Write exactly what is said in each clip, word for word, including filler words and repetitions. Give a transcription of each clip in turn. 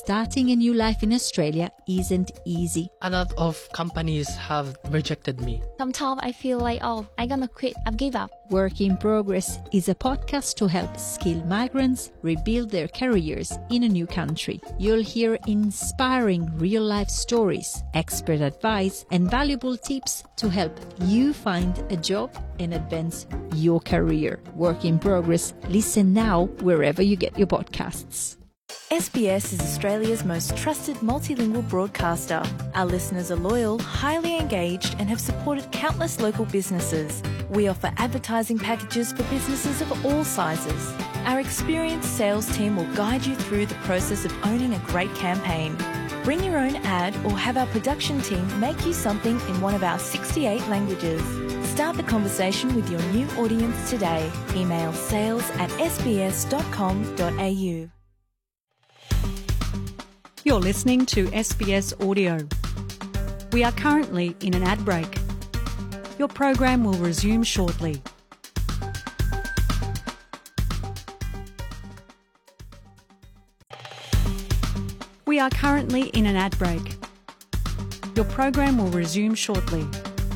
starting a new life in Australia isn't easy. A lot of companies have rejected me. Sometimes I feel like, oh, I'm gonna quit, I've give up. Work in Progress is a podcast to help skilled migrants rebuild their careers in a new country. You'll hear inspiring real-life stories, expert advice, and valuable tips to help you find a job and advance your career. Work in Progress. Listen now wherever you get your podcasts. S B S is Australia's most trusted multilingual broadcaster. Our listeners are loyal, highly engaged, and have supported countless local businesses. We offer advertising packages for businesses of all sizes. Our experienced sales team will guide you through the process of owning a great campaign. Bring your own ad or have our production team make you something in one of our sixty-eight languages. Start the conversation with your new audience today. Email sales at s b s dot com dot a u. You're listening to S B S Audio. We are currently in an ad break. Your program will resume shortly. We are currently in an ad break. Your program will resume shortly.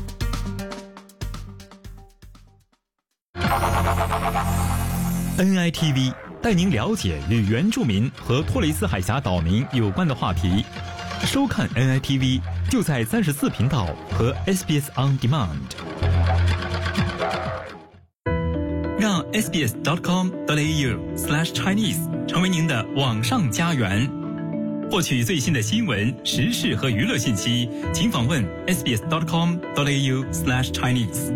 N I T V 带您了解与原住民和托雷斯海峡岛民有关的话题。收看 N I T V 就在三十四频道和 S B S On Demand。让 s b s dot com dot a u slash chinese 成为您的网上家园。获取最新的新闻、时事和娱乐信息，请访问 s b s dot com dot a u slash chinese。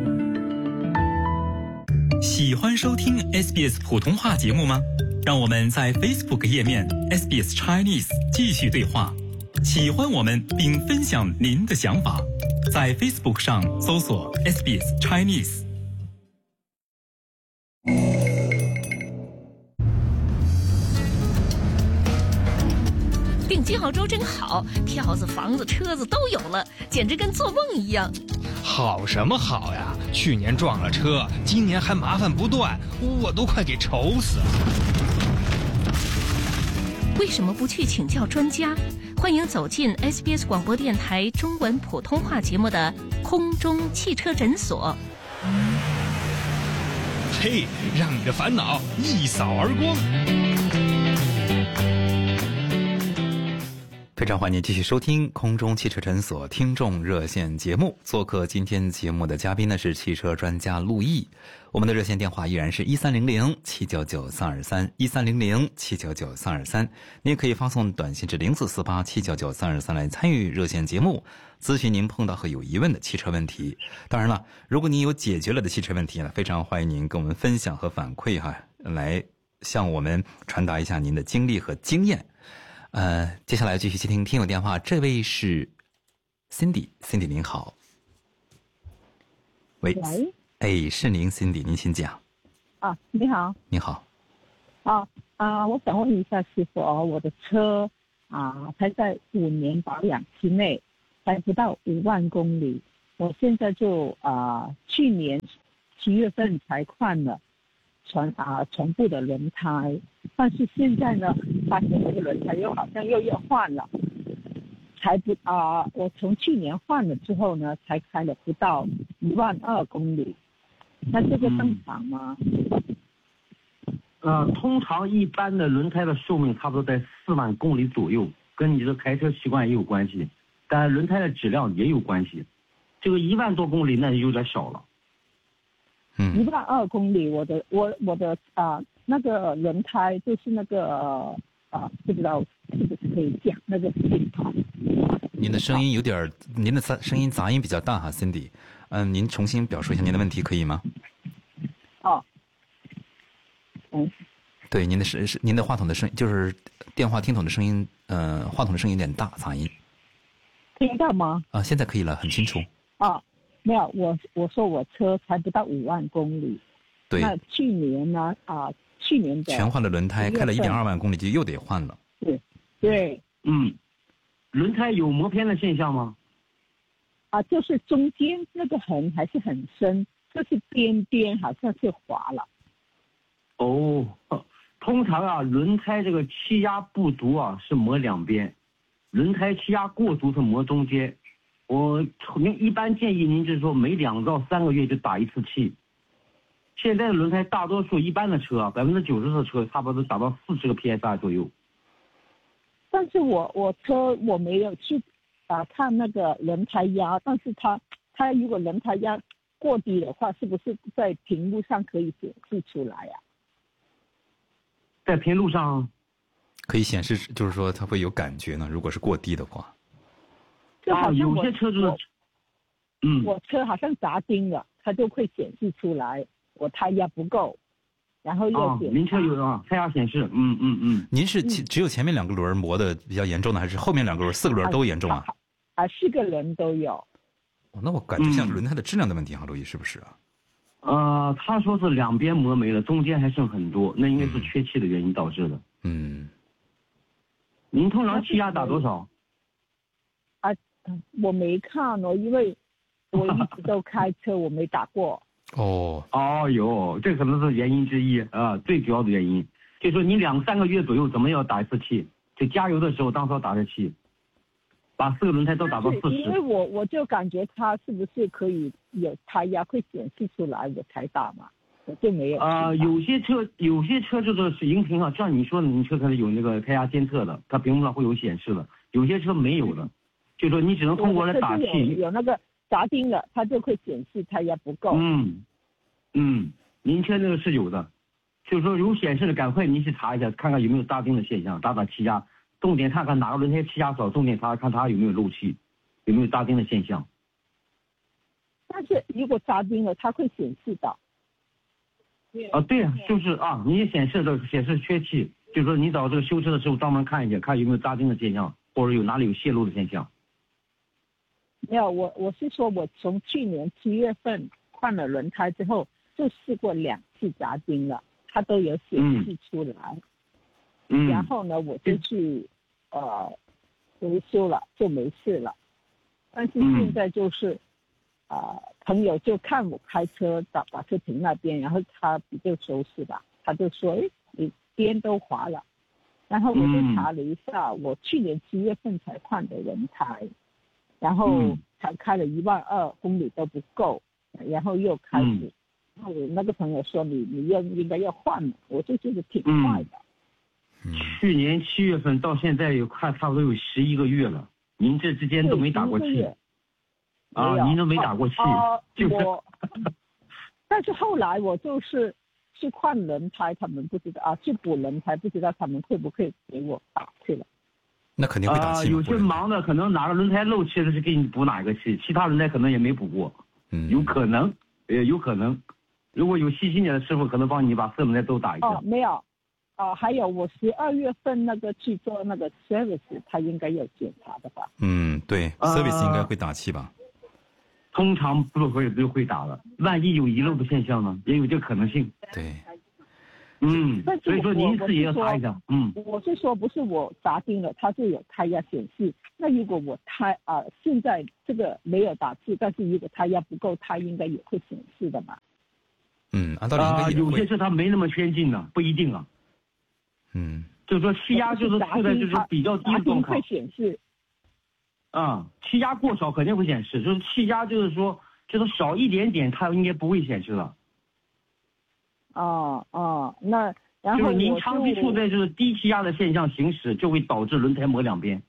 喜欢收听 S B S 普通话节目吗？让我们在 Facebook 页面 S B S Chinese 继续对话。喜欢我们并分享您的想法，在 Facebook 上搜索 S B S Chinese。 定金澳洲真好，票子、房子、车子都有了，简直跟做梦一样。 好什么好呀？去年撞了车，今年还麻烦不断，我都快给愁死了。 为什么不去请教专家？欢迎走进 S B S 广播电台中文普通话节目的空中汽车诊所。 嘿，让你的烦恼一扫而光。 非常欢迎继续收听空中汽车诊所听众热线节目。做客今天节目的嘉宾呢是汽车专家陆毅。我们的热线电话依然是一三零零七九九三二三一三零零七九九三二三。你也可以发送短信至零四四八七九九三二三来参与热线节目，咨询您碰到和有疑问的汽车问题。当然了，如果您有解决了的汽车问题呢，非常欢迎您跟我们分享和反馈哈，来向我们传达一下您的经历和经验。呃，接下来继续接听听友电话，这位是 Cindy，Cindy 您好。喂， 喂， 哎，是您 Cindy， 您请讲。 啊，你好。 你好。 啊啊，我想问一下师傅哦，我的车啊才在五年保养期内，才不到五万公里，我现在就啊去年七月份才换了全啊全部的轮胎，但是现在呢，发现这个轮胎又好像又要换了，才不啊！我从去年换了之后呢，才开了不到一万二公里，那这个正常吗？ 呃，通常一般的轮胎的寿命差不多在四万公里左右，跟你的开车习惯也有关系，但轮胎的质量也有关系。这个一万多公里那就有点少了。 嗯， 一万二公里，我的我我的啊、呃、那个轮胎就是那个啊、呃、不知道是不是可以讲那个品牌。 您的声音有点，您的声音杂音比较大哈 ，Cindy， 嗯，您重新表述一下您的问题可以吗？ 哦，嗯， 对，您的是是您的话筒的声音，就是电话听筒的声音，呃，话筒的声音有点大，杂音。 听到吗？ 啊，现在可以了，很清楚。 啊。没有，我我说我车才不到五万公里。 对。 那去年呢？啊、呃，去年的全换了轮胎，开了一点二万公里就又得换了。 对，对， 嗯，轮胎有磨偏的现象吗？ 啊，就是中间那个痕还是很深，就是边边好像是滑了。 哦， 通常啊，轮胎这个气压不足啊是磨两边，轮胎气压过足是磨中间。我您一般建议您就是说每两到三个月就打一次气。现在的轮胎大多数一般的车，百分之九十的车差不多打到四十个 P S I 左右。 但是我我车我没有去啊看那个轮胎压，但是它它如果轮胎压过低的话，是不是在屏幕上可以显示出来呀、啊？ 在屏幕上可以显示，就是说它会有感觉呢。如果是过低的话， 就好像、啊、 有些车就是，嗯， 我车好像砸钉了，它就会显示出来我胎压不够，然后又显示。啊，您车有啊，胎压显示，嗯嗯嗯。 您是只有前面两个轮磨的比较严重的，还是后面两个轮四个轮都严重啊？ 啊，四个轮都有。 哦，那我感觉像是轮胎的质量的问题哈，陆毅是不是啊？ 呃，他说是两边磨没了，中间还剩很多，那应该是缺气的原因导致的。 嗯， 您通常气压打多少？ 啊，我没看哦，因为我一直都开车，我没打过。 哦， 哦哟，这可能是原因之一啊，最主要的原因，就是说你两三个月左右怎么要打一次气？就加油的时候，当时要打个气。把四个轮胎都打到四十。 因为我我就感觉它是不是可以有胎压会显示出来，我才打嘛，我就没有。 啊、呃，有些车有些车就是荧屏上，像你说的，你车可能有那个胎压监测的，它屏幕上会有显示的。有些车没有的，就说你只能通过来打气。 有, 有那个闸钉的，它就会显示胎压不够。 嗯嗯，您车那个是有的，就是说有显示的，赶快您去查一下，看看有没有扎钉的现象，打打气压。重点看看哪个轮胎气压少，重点查看它有没有漏气，有没有扎钉的现象。 但是如果扎钉了，它会显示的。 啊，对啊，就是啊，你也显示的显示缺气，就是说你找这个修车的时候专门看一下，看有没有扎钉的现象，或者有哪里有泄漏的现象。 没有，我我是说我从去年七月份换了轮胎之后，就试过两次扎钉了，它都有显示出来。 嗯。 然后呢，我就去。呃，维修了就没事了，但是现在就是，啊、嗯呃，朋友就看我开车，把把车停那边，然后他比较熟悉吧，他就说，哎，你边都滑了，然后我就查了一下，嗯、我去年七月份才换的轮胎，然后才开了一万二公里都不够，然后又开始，嗯、然后我那个朋友说你你要应该要换了，我就觉得挺快的。 嗯去年七月份到现在有快差不多有十一个月了，您这之间都没打过气啊？您都没打过气， 啊、 就是我。但是后来我就是去换轮胎，他们不知道啊，去补轮胎，不知道他们会不会给我打气了。 那肯定会打气、 啊。有些忙的可能哪个轮胎漏气了是给你补哪个气，其他轮胎可能也没补过， 嗯， 有可能，呃，有可能。如果有细心点的师傅，可能帮你把四轮胎都打一下。 哦，没有。哦，还有我十二月份那个去做那个 service， 他应该有检查的吧？ 嗯，对、呃、，service 应该会打气吧？ 通常不会不会打的，万一有遗漏的现象呢，也有这可能性。 对， 嗯，所以说您自己要查一下。嗯， 我是说不是我砸钉了，它就有胎压显示。那如果我胎啊、呃、现在这个没有打气，但是如果胎压不够，它应该也会显示的嘛？ 嗯，按道理应该也会、 呃、有些车它没那么先进的，不一定啊。 嗯， 就是说气压就是处在就是比较低的状况， 会显示。 啊、嗯，气压过少肯定会显示，就是气压就是说就是少一点点，它应该不会显示的。 哦哦，那然后就是您长期处在就是低气压的现象行驶，就会导致轮胎磨两边。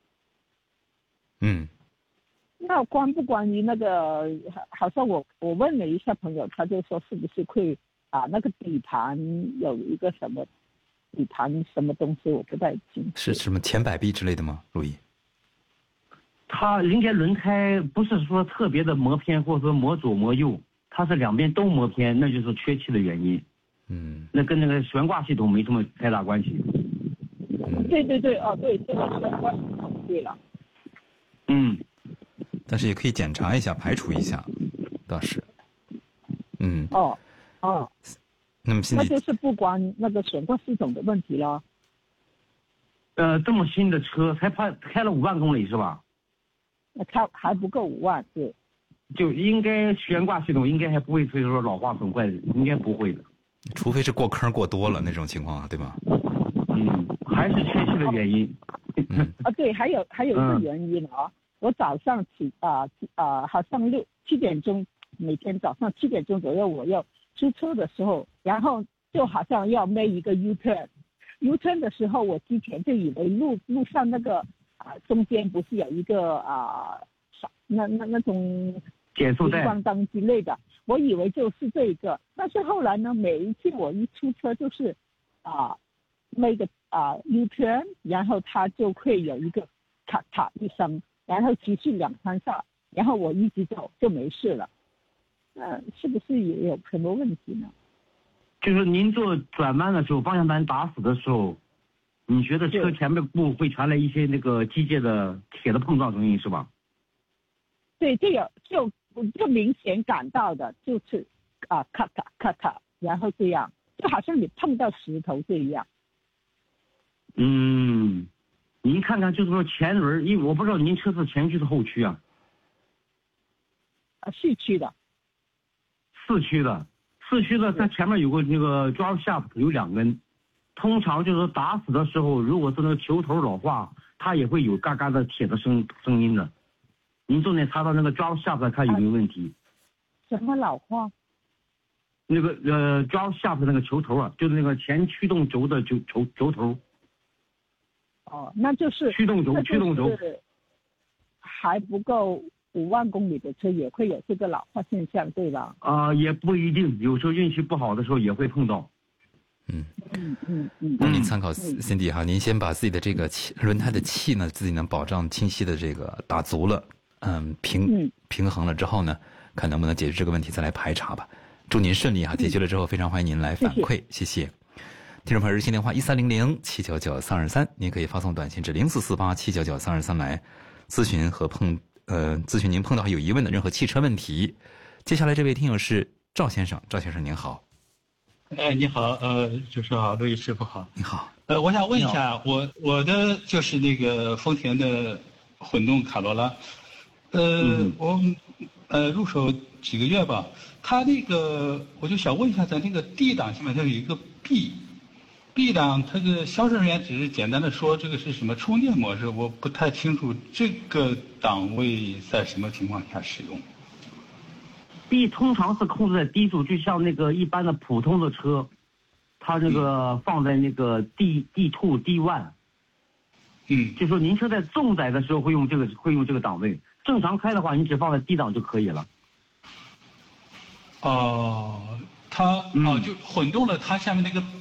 嗯。 那关不关于那个？好像我我问了一下朋友，他就说是不是会啊那个底盘有一个什么？底盘什么东西我不太清楚， 是什么前摆臂之类的吗？陆毅， 它零件轮胎不是说特别的磨偏，或者说磨左磨右，它是两边都磨偏，那就是缺气的原因。 嗯， 那跟那个悬挂系统没什么太大关系。 嗯、对对对，哦对，这个悬挂系统对了。 嗯， 但是也可以检查一下，排除一下，倒是。嗯。 哦哦。 那么现在那就是不关那个悬挂系统的问题了。 呃，这么新的车才开开了五万公里是吧？ 开还不够五万，对。 就应该悬挂系统应该还不会随着说老化损坏，应该不会的。 除非是过坑过多了那种情况，对吧？ 嗯，还是缺气的原因。 嗯啊，对，还有还有一个原因啊，嗯、我早上起啊啊、呃，好像六七点钟，每天早上七点钟左右我要出车的时候，然后就好像要 make 一个 U turn，U turn 的时候，我之前就以为路路上那个啊、呃、中间不是有一个啊、呃、那那那种减速带、 荧光灯之类的，我以为就是这个，但是后来呢，每一次我一出车就是啊。那个啊 U turn， 然后它就会有一个咔咔一声，然后持续两三下，然后我一直走就没事了。呃，是不是也有什么问题呢？ 就是您做转弯的时候，方向盘打死的时候，你觉得车前面部会传来一些那个机械的铁的碰撞声音是吧？ 对，这有就就明显感到的就是啊咔咔咔咔，然后这样就好像你碰到石头这样。 嗯，您看看，就是说前轮，因为我不知道您车是前驱是后驱啊？ 啊，四驱的。 四驱的，四驱的，它前面有个那个 drive shaft 有两根，通常就是说打死的时候，如果是那个球头老化，它也会有嘎嘎的铁的声声音的。您重点查到那个 drive shaft 看有没有问题？ 什么老化？ 那个呃 drive shaft 那个球头啊，就是那个前驱动轴的球轴轴头。 哦，那就是驱动轴，驱动轴还不够五万公里的车也会有这个老化现象，对吧？ 啊、呃，也不一定，有时候运气不好的时候也会碰到。 嗯嗯嗯嗯。 那您参考 Cindy 哈，您先把自己的这个气轮胎的气呢，自己能保障清晰的这个打足了，嗯，平平衡了之后呢，看能不能解决这个问题，再来排查吧。祝您顺利哈，解决了之后非常欢迎您来反馈，谢谢。听众朋友，热线电话一三零零七九九三二三，您可以发送短信至零四四八七九九三二三来咨询和碰呃咨询您碰到有疑问的任何汽车问题。接下来这位听友是赵先生，赵先生您好。 哎，你好，呃，主持人好，陆毅师傅好。 你好。 呃，我想问一下，我我的就是那个丰田的混动卡罗拉，呃，嗯、我呃入手几个月吧，它那个我就想问一下，在那个 D 档下面它有一个 B。B 档，它的销售人员只是简单的说这个是什么充电模式，我不太清楚这个档位在什么情况下使用。 B 通常是控制在低速，就像那个一般的普通的车，它这个放在那个 D D two D one， 嗯， 就说您车在重载的时候会用这个会用这个档位，正常开的话你只放在低档就可以了。 哦、呃，它哦、 嗯呃、就混动了，它下面那个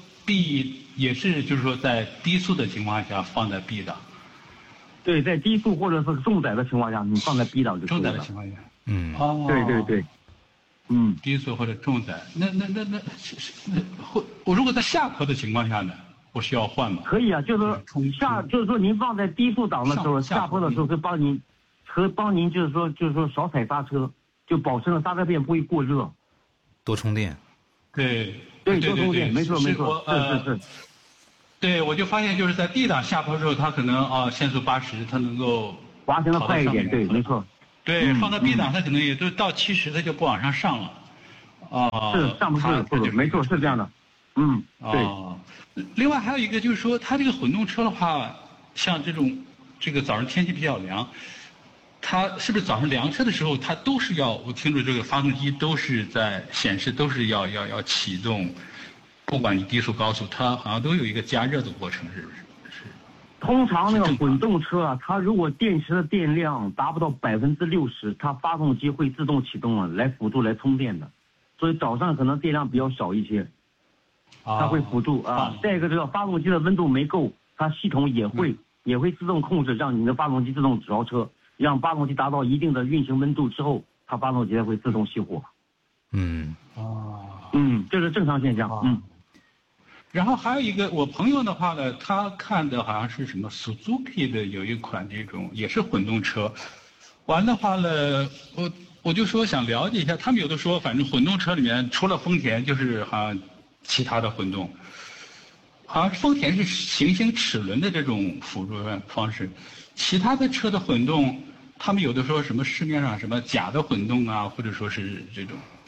B 也是就是说在低速的情况下放在 B 档。 对，在低速或者是重载的情况下，你放在 B 档就可以了。 重载的情况下， 嗯， 哦， 对对对，嗯， 低速或者重载，那那那那那会，我如果在下坡的情况下呢，我需要换吗？ 可以啊，就是说下，就是说您放在低速档的时候，下坡的时候会帮您，和帮您就是说就是说少踩刹车，就保证了刹车片不会过热。 多充电。 对对， 多充电，没错没错，是是是。 对，我就发现就是在 D 档下坡的时候，它可能啊限速八十，它能够滑行的快一点，对，没错。 对， 嗯、 放到 B 档，它可能也都到七十，它就不往上上了。啊、呃， 是上不去了，是没错，是这样的。嗯，对。 哦、另外还有一个就是说，它这个混动车的话，像这种这个早上天气比较凉，它是不是早上凉车的时候，它都是要我听说这个发动机都是在显示都是要要要启动。不管你低速高速，它好像都有一个加热的过程，是不是？是。 通常那个混动车啊，它如果电池的电量达不到百分之六十，它发动机会自动启动啊，来辅助来充电的。所以早上可能电量比较少一些，它会辅助啊。啊再一个，这个发动机的温度没够，它系统也会、嗯、也会自动控制，让你的发动机自动着车，让发动机达到一定的运行温度之后，它发动机才会自动熄火。 嗯。 哦。 嗯，这是正常现象。 哦、 嗯。 然后还有一个，我朋友的话呢，他看的好像是什么 Suzuki 的有一款这种也是混动车，完的话呢，我我就说想了解一下，他们有的说反正混动车里面除了丰田就是好像其他的混动，好像丰田是行星齿轮的这种辅助方式，其他的车的混动，他们有的说什么市面上什么假的混动啊，或者说是这种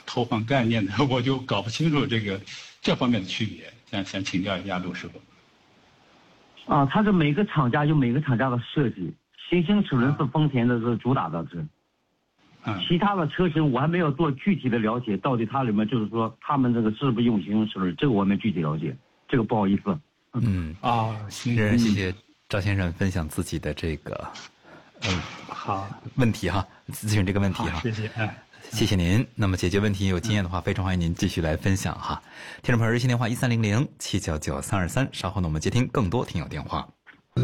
投放概念的，我就搞不清楚这个这方面的区别，想想请教一下陆师傅。 啊，它是每个厂家有每个厂家的设计，行星齿轮是丰田的是主打的是， 嗯， 其他的车型我还没有做具体的了解，到底它里面就是说他们这个是不是用行星齿轮，这个我没具体了解，这个不好意思。 嗯啊，行， 谢谢赵先生分享自己的这个嗯好问题哈，咨询这个问题哈， 谢谢，哎。 谢谢您。那么解决问题有经验的话，非常欢迎您继续来分享哈。听众朋友，热线电话一三零零七九九三二三，稍后呢我们接听更多听友电话。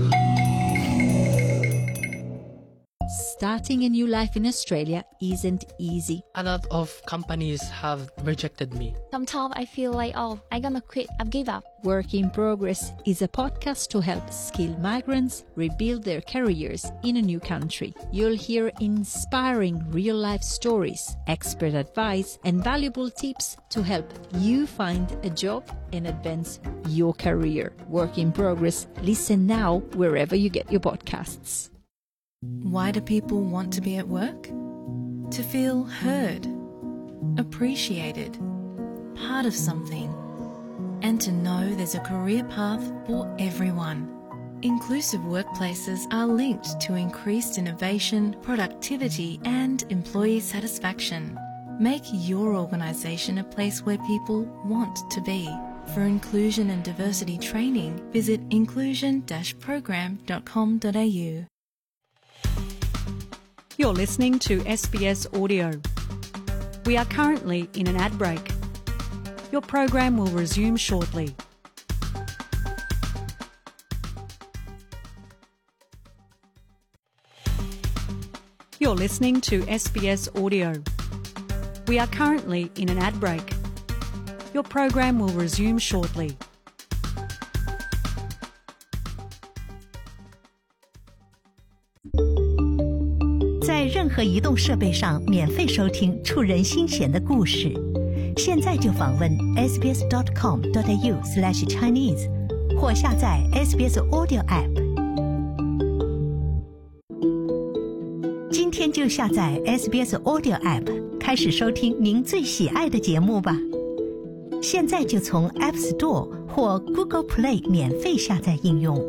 Starting a new life in Australia isn't easy. A lot of companies have rejected me. Sometimes I feel like, oh, I'm gonna quit. I've give up. Work in Progress is a podcast to help skilled migrants rebuild their careers in a new country. You'll hear inspiring real-life stories, expert advice, and valuable tips to help you find a job and advance your career. Work in Progress. Listen now wherever you get your podcasts. Why do people want to be at work? To feel heard, appreciated, part of something, and to know there's a career path for everyone. Inclusive workplaces are linked to increased innovation, productivity, and employee satisfaction. Make your organisation a place where people want to be. For inclusion and diversity training, visit inclusion dash program dot com dot a u. You're listening to S B S Audio. We are currently in an ad break. Your program will resume shortly. You're listening to S B S Audio. We are currently in an ad break. Your program will resume shortly. 在任何移动设备上免费收听触人心弦的故事。现在就访问 s b s dot com dot a u slash chinese 或下载 S B S Audio App。今天就下载 S B S Audio App， 开始收听您最喜爱的节目吧。现在就从 App Store 或 Google Play 免费下载应用。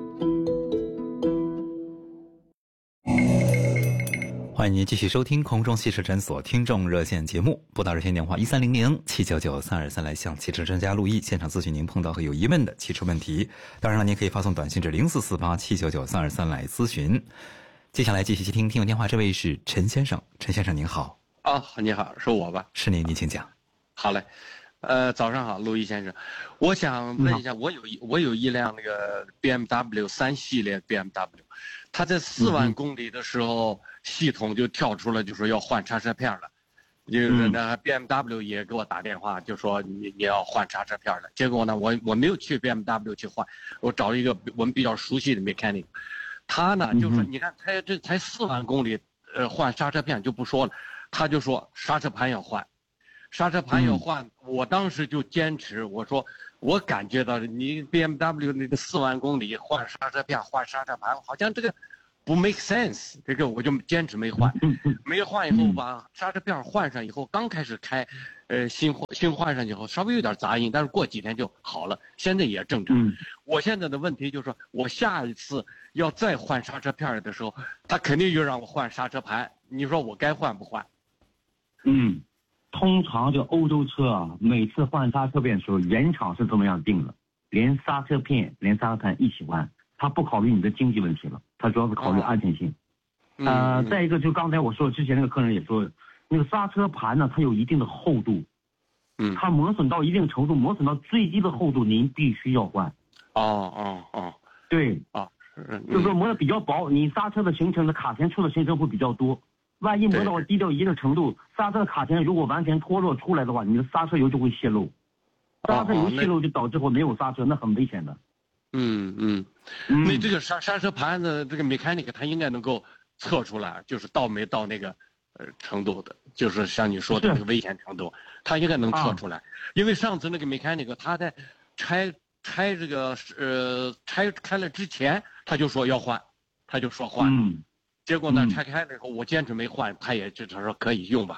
欢迎您继续收听空中汽车诊所听众热线节目，拨打热线电话一三零零七九九三二三来向汽车专家陆毅现场咨询您碰到和有疑问的汽车问题。当然了，您可以发送短信至零四四八七九九三二三来咨询。接下来继续接听听友电话，这位是陈先生，陈先生您好。 啊，你好，是我吧？ 是您，您请讲。 好嘞，呃，早上好，陆毅先生，我想问一下，我有我有一辆那个 B M W 三系列 B M W， 它在四万公里的时候。嗯，系统就跳出了，就说要换刹车片了，就是那 B M W 也给我打电话，就说你你要换刹车片了。结果呢，我我没有去 B M W 去换，我找了一个我们比较熟悉的 mechanic， 他呢就说，你看才这才四万公里，呃，换刹车片就不说了，他就说刹车盘要换，刹车盘要换。我当时就坚持，我说我感觉到你 B M W 那个四万公里换刹车片换刹车盘，好像这个。不 make sense， 这个我就坚持没换，没换以后把刹车片换上以后，刚开始开，呃，新新换上以后稍微有点杂音，但是过几天就好了，现在也正常。嗯、我现在的问题就是说，我下一次要再换刹车片的时候，他肯定又让我换刹车盘，你说我该换不换？ 嗯，通常就欧洲车啊，每次换刹车片的时候，原厂是这么样定的，连刹车片连刹车盘一起换。他不考虑你的经济问题了，他主要是考虑安全性。哦、呃，再一个就刚才我说之前那个客人也说，那个刹车盘呢，它有一定的厚度，嗯，它磨损到一定程度，磨损到最低的厚度，您必须要换。 哦哦哦， 对啊，嗯、就是说磨得比较薄，你刹车的形成的卡钳出的形成会比较多。万一磨到低到一定程度，刹车卡钳如果完全脱落出来的话，你的刹车油就会泄漏，刹车油泄漏就导致后没有刹车，那很危险的。 嗯嗯，那这个刹刹车盘的这个 mechanic 它应该能够测出来，就是到没到那个呃程度的，就是像你说的那个危险程度，它应该能测出来。啊、因为上次那个 mechanic 他在拆拆这个呃拆开了之前他就说要换，他就说换，嗯、结果呢、嗯、拆开了以后我坚持没换，他也就他说可以用吧，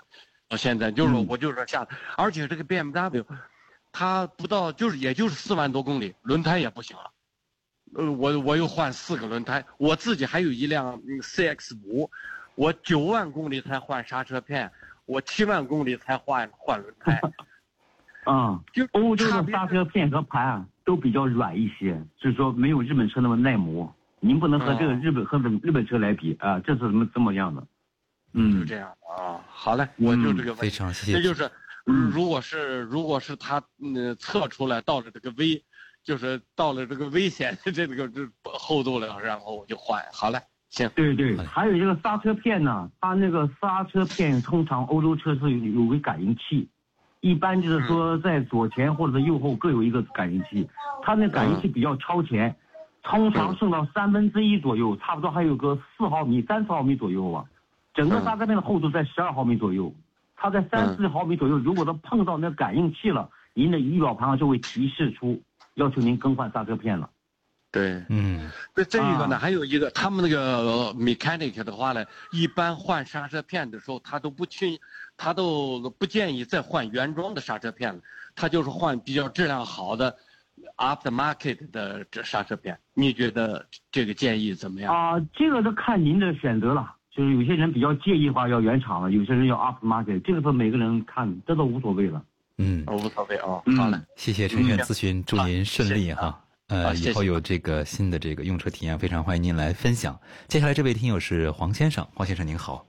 到现在就是说我就是说下，而且这个 B M W， 它不到就是也就是四万多公里，轮胎也不行了。呃，我我又换四个轮胎，我自己还有一辆 C X 五，我九万公里才换刹车片，我七万公里才换换轮胎。 啊、嗯， 就欧洲的刹车片和盘啊都比较软一些，就是说没有日本车那么耐磨。您不能和这个日本、哦、和本日本车来比啊，这是怎么这么样的？ 嗯，就这样啊。好嘞，我就这个问题、嗯、 非常谢谢。 这就是，嗯、如果是如果是他嗯测出来到了这个危，就是到了这个危险的这个这厚度了，然后我就换。好嘞，行。 对对，还有这个刹车片呢，它那个刹车片通常欧洲车是有个感应器。一般就是说，在左前或者是右后各有一个感应器，它那感应器比较超前，通常剩到三分之一左右，差不多还有个四毫米、三十毫米左右啊。整个刹车片的厚度在十二毫米左右，它在三四毫米左右，如果它碰到那感应器了，您的仪表盘上就会提示出要求您更换刹车片了。 对， 嗯， 这这一个呢，啊、还有一个，他们那个 mechanic 的话呢，一般换刹车片的时候，他都不去，他都不建议再换原装的刹车片了，他就是换比较质量好的 aftermarket 的这刹车片。你觉得这个建议怎么样？ 啊，这个就看您的选择了。就是有些人比较介意的话要原厂了，有些人要 aftermarket， 这个是每个人看，这都无所谓了。 嗯， 无所谓啊。 嗯、 好嘞， 谢谢陈轩咨询，祝您顺利哈。呃，以后有这个新的这个用车体验，非常欢迎您来分享。接下来这位听友是黄先生，黄先生您好。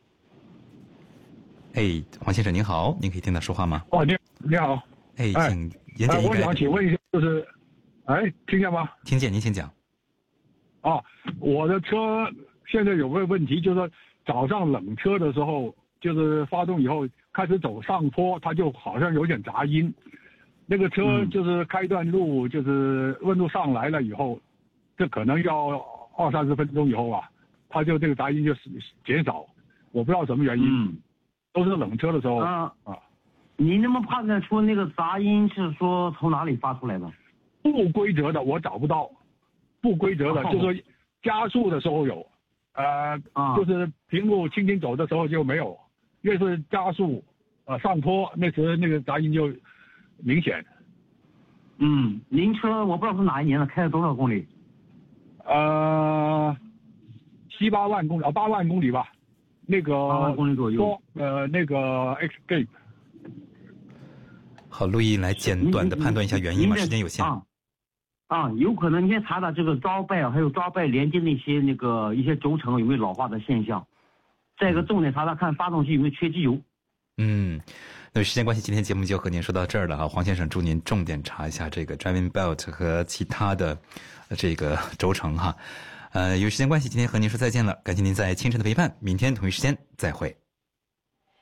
哎，黄先生您好，您可以听到说话吗？ 哦，你你好。 哎，请言简意赅。 我想请问一下，就是，哎，听见吗？ 听见，您请讲。 哦，我的车现在有个问题，就是早上冷车的时候，就是发动以后开始走上坡，它就好像有点杂音。那个车就是开段路，就是温度上来了以后，这可能要二三十分钟以后啊，它就这个杂音就减少，我不知道什么原因，嗯、都是冷车的时候啊啊。 你能不能判断出那个杂音是说从哪里发出来的？ 不规则的我找不到，不规则的、哦、就是说加速的时候有，呃，啊、就是平路轻轻走的时候就没有，越是加速，呃上坡那时那个杂音就明显。 嗯，您车我不知道是哪一年的，开了多少公里？ 呃，七八万公里啊，八万公里吧。那个八万公里左右。 呃，那个 Escape。 好，陆毅来简短的判断一下原因吧，时间有限。 啊，啊，有可能你先查查这个招拜还有招拜连接那些那个一些轴承有没有老化的现象。再一个重点查查看发动机有没有缺机油。 嗯。那时间关系，今天节目就和您说到这儿了哈。黄先生，祝您重点查一下这个 driving belt 和其他的这个轴承哈。呃，由于时间关系，今天和您说再见了，感谢您在清晨的陪伴，明天同一时间再会。